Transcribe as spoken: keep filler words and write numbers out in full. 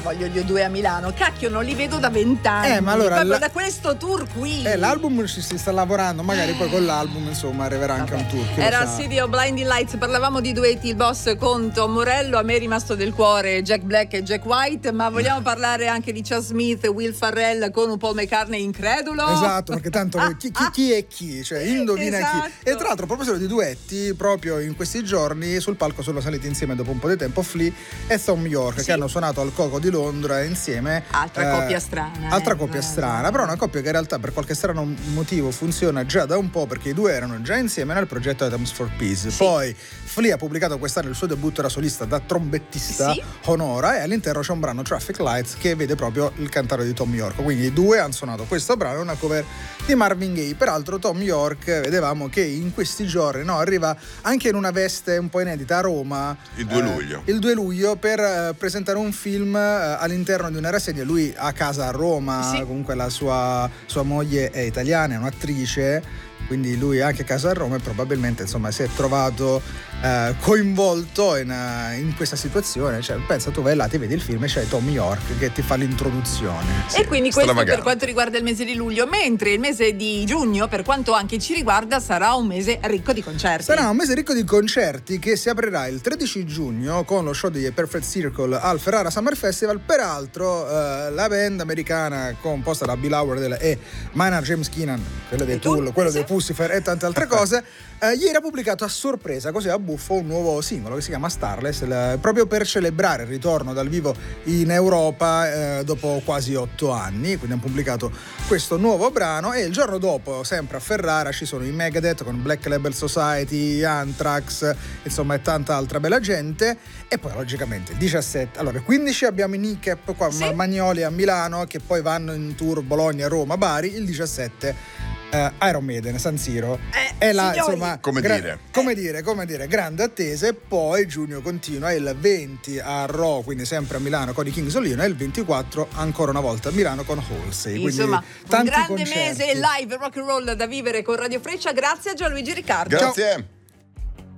voglio gli U due a Milano, cacchio non li vedo da vent'anni, eh, ma allora proprio la... da questo tour qui. Eh, l'album ci si sta lavorando, magari poi con l'album insomma arriverà anche Vabbè. un tour. Era City of Blinding Lights, parlavamo di duetti, il boss con Tom Morello, a me è rimasto del cuore Jack Black e Jack White, ma vogliamo parlare anche di Chad Smith e Will Ferrell con un Paul McCartney incredulo? Esatto, perché tanto chi, chi, chi è chi, cioè indovina Esatto. chi. E tra l'altro a proposito di duetti, proprio in questi giorni sul palco sono saliti insieme dopo un po' di tempo Flea e Thom Yorke, sì, che hanno suonato al Coco di Londra insieme. Altra eh, coppia strana. Altra eh, coppia eh, strana, però una coppia che in realtà per qualche strano motivo funziona già da un po', perché i due erano già insieme nel progetto Atoms for Peace. Sì. Poi Flea ha pubblicato quest'anno il suo debutto da solista da trombettista, sì, Honora, e all'interno c'è un brano Traffic Lights che vede proprio il cantare di Thom Yorke. Quindi i due hanno suonato questo brano, una cover di Marvin Gaye. Peraltro Thom Yorke vedevamo che in questi giorni no, arriva anche in una veste un po' inedita a Roma il due luglio, eh, il due luglio per eh, presentare un film eh, all'interno di una rassegna. Lui a casa a Roma, sì, comunque la sua, sua moglie è italiana, è un'attrice, quindi lui anche a casa a Roma, e probabilmente insomma si è trovato eh, coinvolto in, uh, in questa situazione. Cioè, pensa, tu vai là, ti vedi il film e c'è Thom Yorke che ti fa l'introduzione. E sì, quindi questo per quanto riguarda il mese di luglio, mentre il mese di giugno, per quanto anche ci riguarda, sarà un mese ricco di concerti. Sarà un mese ricco di concerti che si aprirà il tredici giugno con lo show di Perfect Circle al Ferrara Summer Festival. Peraltro eh, la band americana composta da Bill Howard e Maynard James Keenan, quello dei Tool, quello sì, dei Pussifer e tante altre cose, eh, ieri ha pubblicato a sorpresa, così a buffo, un nuovo singolo che si chiama Starless, il, proprio per celebrare il ritorno dal vivo in Europa eh, dopo quasi otto anni. Quindi hanno pubblicato questo nuovo brano, e il giorno dopo, sempre a Ferrara, ci sono i Megadeth con Black Label Society, Anthrax, insomma, e tanta altra bella gente. E poi logicamente il diciassette, allora il quindici abbiamo i Kneecap qua, sì, Magnoli a Milano, che poi vanno in tour Bologna, Roma, Bari. Il diciassette Uh, Iron Maiden, San Siro, eh, è la, insomma, come gra- dire come dire come dire grande attesa. E poi giugno continua, il venti a Raw, quindi sempre a Milano con i Kings of Leon, e il ventiquattro ancora una volta a Milano con Halsey. Insomma, tanti un grande concerti. mese live rock and roll da vivere con Radio Freccia. Grazie a Gianluigi Riccardo. Grazie. Ciao.